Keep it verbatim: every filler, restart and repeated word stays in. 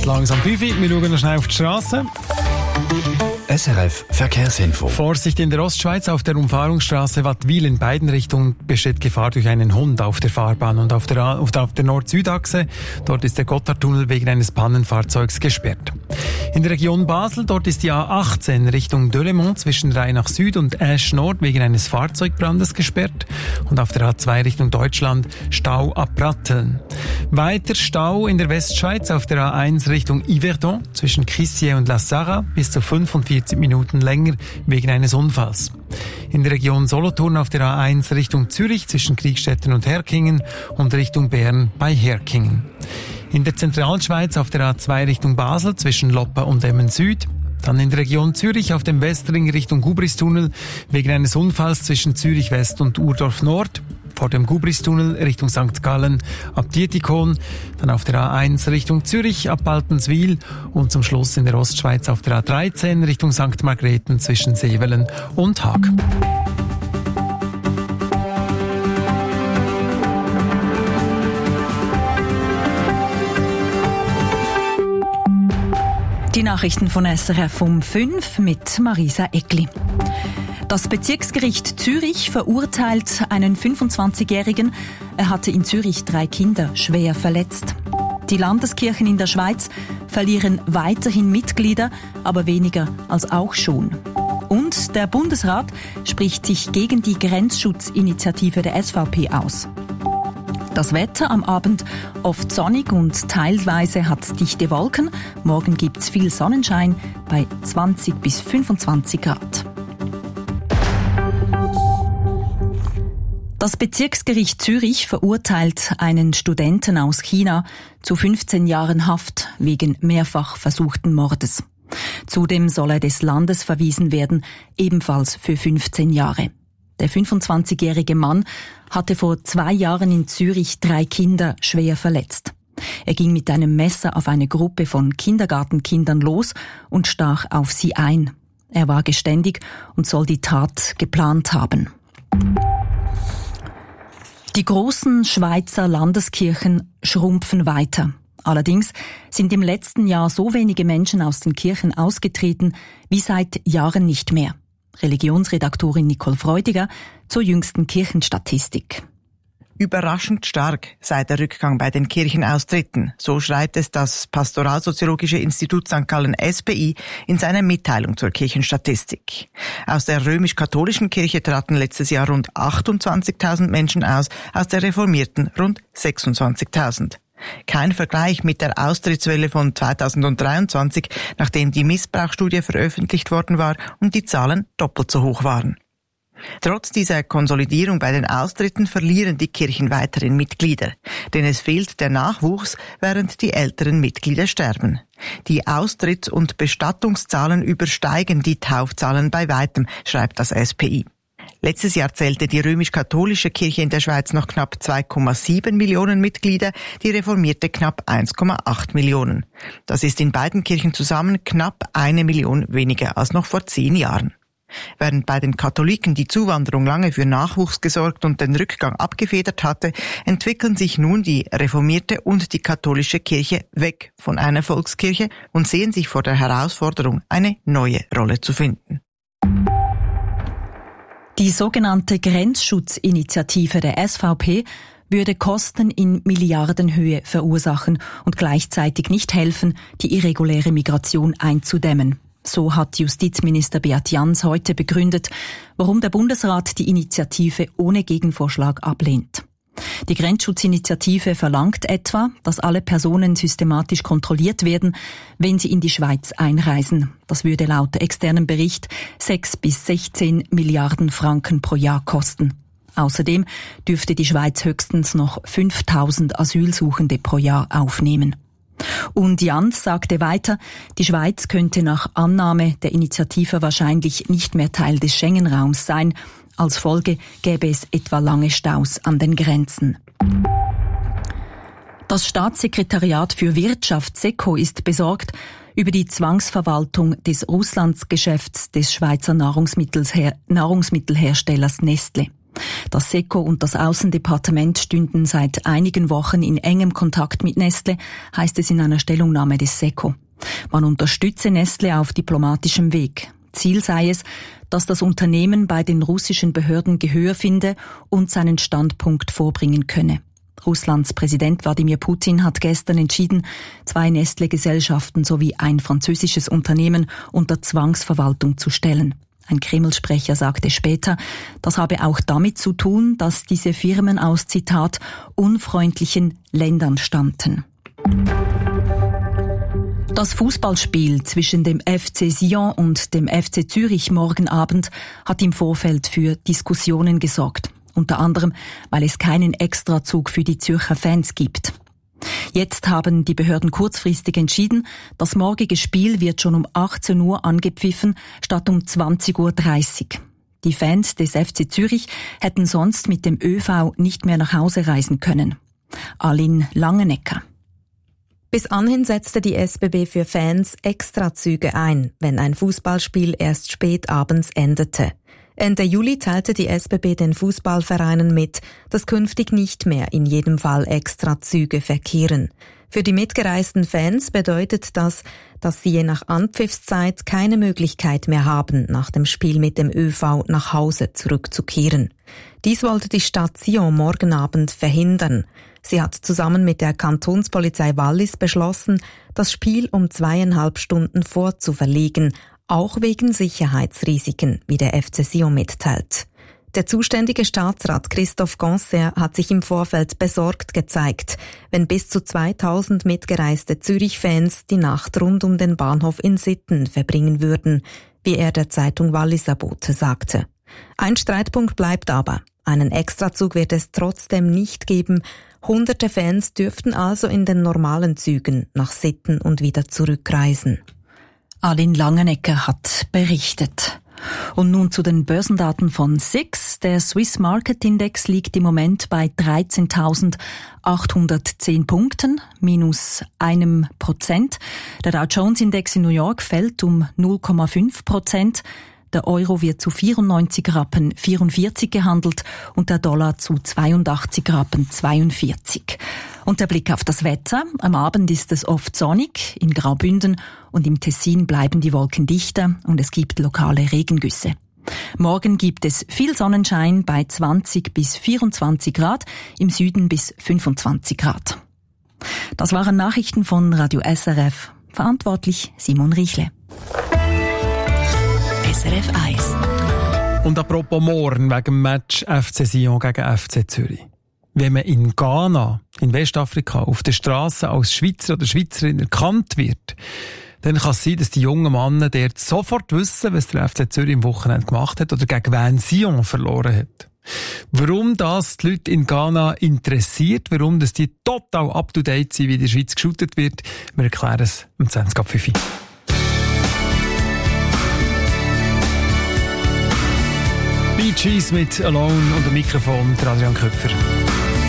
langsam fünf. Wir schauen noch schnell auf die Straße. S R F Verkehrsinfo. Vorsicht in der Ostschweiz auf der Umfahrungsstraße Wattwil in beiden Richtungen besteht Gefahr durch einen Hund auf der Fahrbahn und auf der, auf der, auf der Nord-Süd-Achse. Dort ist der Gotthardtunnel wegen eines Pannenfahrzeugs gesperrt. In der Region Basel, dort ist die A achtzehn Richtung Delemont zwischen Rheinach Süd und Asch Nord wegen eines Fahrzeugbrandes gesperrt. Und auf der A zwei Richtung Deutschland Stau ab Pratteln. Weiter Stau in der Westschweiz auf der A eins Richtung Yverdon zwischen Crissier und La Sarre bis zu fünfundvierzig Minuten länger wegen eines Unfalls. In der Region Solothurn auf der A eins Richtung Zürich zwischen Kriegstetten und Herkingen und Richtung Bern bei Herkingen. In der Zentralschweiz auf der A zwei Richtung Basel zwischen Loppa und Emmen Süd. Dann in der Region Zürich auf dem Westring Richtung Gubristunnel wegen eines Unfalls zwischen Zürich West und Urdorf Nord. Vor dem Gubristunnel Richtung Sankt Gallen ab Dietikon, dann auf der A eins Richtung Zürich ab Baltenswil und zum Schluss in der Ostschweiz auf der A dreizehn Richtung Sankt Margrethen zwischen Sevelen und Haag. Die Nachrichten von S R F um fünf mit Marisa Eckli. Das Bezirksgericht Zürich verurteilt einen fünfundzwanzigjährigen. Er hatte in Zürich drei Kinder schwer verletzt. Die Landeskirchen in der Schweiz verlieren weiterhin Mitglieder, aber weniger als auch schon. Und der Bundesrat spricht sich gegen die Grenzschutzinitiative der S V P aus. Das Wetter am Abend oft sonnig und teilweise hat dichte Wolken. Morgen gibt's viel Sonnenschein bei zwanzig bis fünfundzwanzig Grad. Das Bezirksgericht Zürich verurteilt einen Studenten aus China zu fünfzehn Jahren Haft wegen mehrfach versuchten Mordes. Zudem soll er des Landes verwiesen werden, ebenfalls für fünfzehn Jahre. Der fünfundzwanzigjährige Mann hatte vor zwei Jahren in Zürich drei Kinder schwer verletzt. Er ging mit einem Messer auf eine Gruppe von Kindergartenkindern los und stach auf sie ein. Er war geständig und soll die Tat geplant haben. Die großen Schweizer Landeskirchen schrumpfen weiter. Allerdings sind im letzten Jahr so wenige Menschen aus den Kirchen ausgetreten wie seit Jahren nicht mehr. Religionsredaktorin Nicole Freudiger zur jüngsten Kirchenstatistik. Überraschend stark sei der Rückgang bei den Kirchenaustritten, so schreibt es das Pastoralsoziologische Institut Sankt Gallen S P I in seiner Mitteilung zur Kirchenstatistik. Aus der römisch-katholischen Kirche traten letztes Jahr rund achtundzwanzigtausend Menschen aus, aus der reformierten rund sechsundzwanzigtausend. Kein Vergleich mit der Austrittswelle von zweitausenddreiundzwanzig, nachdem die Missbrauchsstudie veröffentlicht worden war und die Zahlen doppelt so hoch waren. Trotz dieser Konsolidierung bei den Austritten verlieren die Kirchen weiterhin Mitglieder, denn es fehlt der Nachwuchs, während die älteren Mitglieder sterben. Die Austritts- und Bestattungszahlen übersteigen die Taufzahlen bei weitem, schreibt das S P I. Letztes Jahr zählte die römisch-katholische Kirche in der Schweiz noch knapp zwei Komma sieben Millionen Mitglieder, die reformierte knapp eins Komma acht Millionen. Das ist in beiden Kirchen zusammen knapp eine Million weniger als noch vor zehn Jahren. Während bei den Katholiken die Zuwanderung lange für Nachwuchs gesorgt und den Rückgang abgefedert hatte, entwickeln sich nun die reformierte und die katholische Kirche weg von einer Volkskirche und sehen sich vor der Herausforderung, eine neue Rolle zu finden. Die sogenannte Grenzschutzinitiative der S V P würde Kosten in Milliardenhöhe verursachen und gleichzeitig nicht helfen, die irreguläre Migration einzudämmen. So hat Justizminister Beat Jans heute begründet, warum der Bundesrat die Initiative ohne Gegenvorschlag ablehnt. Die Grenzschutzinitiative verlangt etwa, dass alle Personen systematisch kontrolliert werden, wenn sie in die Schweiz einreisen. Das würde laut externem Bericht sechs bis sechzehn Milliarden Franken pro Jahr kosten. Außerdem dürfte die Schweiz höchstens noch fünftausend Asylsuchende pro Jahr aufnehmen. Und Jans sagte weiter, die Schweiz könnte nach Annahme der Initiative wahrscheinlich nicht mehr Teil des Schengen-Raums sein. Als Folge gäbe es etwa lange Staus an den Grenzen. Das Staatssekretariat für Wirtschaft SECO ist besorgt über die Zwangsverwaltung des Russlandsgeschäfts des Schweizer Nahrungsmittelher- Nahrungsmittelherstellers Nestle. Das SECO und das Außendepartement stünden seit einigen Wochen in engem Kontakt mit Nestle, heißt es in einer Stellungnahme des SECO. Man unterstütze Nestle auf diplomatischem Weg. Ziel sei es, dass das Unternehmen bei den russischen Behörden Gehör finde und seinen Standpunkt vorbringen könne. Russlands Präsident Wladimir Putin hat gestern entschieden, zwei Nestle-Gesellschaften sowie ein französisches Unternehmen unter Zwangsverwaltung zu stellen. Ein Kreml-Sprecher sagte später, das habe auch damit zu tun, dass diese Firmen aus, Zitat, unfreundlichen Ländern stammten. Das Fußballspiel zwischen dem F C Sion und dem F C Zürich morgen Abend hat im Vorfeld für Diskussionen gesorgt. Unter anderem, weil es keinen Extrazug für die Zürcher Fans gibt. Jetzt haben die Behörden kurzfristig entschieden, das morgige Spiel wird schon um achtzehn Uhr angepfiffen, statt um zwanzig Uhr dreißig. Die Fans des F C Zürich hätten sonst mit dem ÖV nicht mehr nach Hause reisen können. Aline Langenecker. Bis anhin setzte die S B B für Fans Extrazüge ein, wenn ein Fußballspiel erst spät abends endete. Ende Juli teilte die S B B den Fußballvereinen mit, dass künftig nicht mehr in jedem Fall Extrazüge verkehren. Für die mitgereisten Fans bedeutet das, dass sie je nach Anpfiffszeit keine Möglichkeit mehr haben, nach dem Spiel mit dem ÖV nach Hause zurückzukehren. Dies wollte die Stadt Sion morgen Abend verhindern. Sie hat zusammen mit der Kantonspolizei Wallis beschlossen, das Spiel um zweieinhalb Stunden vorzuverlegen, auch wegen Sicherheitsrisiken, wie der F C Sion mitteilt. Der zuständige Staatsrat Christophe Ganser hat sich im Vorfeld besorgt gezeigt, wenn bis zu zweitausend mitgereiste Zürich-Fans die Nacht rund um den Bahnhof in Sitten verbringen würden, wie er der Zeitung Walliser Bote sagte. Ein Streitpunkt bleibt aber. Einen Extrazug wird es trotzdem nicht geben. Hunderte Fans dürften also in den normalen Zügen nach Sitten und wieder zurückreisen. Aline Langenecker hat berichtet. Und nun zu den Börsendaten von S I X. Der Swiss Market Index liegt im Moment bei dreizehntausendachthundertzehn Punkten, minus einem Prozent. Der Dow Jones Index in New York fällt um null Komma fünf Prozent. Der Euro wird zu vierundneunzig Rappen vierundvierzig gehandelt und der Dollar zu zweiundachtzig Rappen zweiundvierzig. Und der Blick auf das Wetter. Am Abend ist es oft sonnig, in Graubünden und im Tessin bleiben die Wolken dichter und es gibt lokale Regengüsse. Morgen gibt es viel Sonnenschein bei zwanzig bis vierundzwanzig Grad, im Süden bis fünfundzwanzig Grad. Das waren Nachrichten von Radio S R F. Verantwortlich Simon Riechle. S R F eins. Und apropos morgen wegen dem Match F C Sion gegen F C Zürich. Wenn man in Ghana, in Westafrika, auf der Straße als Schweizer oder Schweizerin erkannt wird, dann kann es sein, dass die jungen Männer dort sofort wissen, was der F C Zürich im Wochenende gemacht hat oder gegen wen Sion verloren hat. Warum das die Leute in Ghana interessiert, warum das die total up-to-date sind, wie in der Schweiz geshootet wird, wir erklären es um zwanzig ab fünf. Bee Gees mit Alone und dem Mikrofon Adrian Köpfer.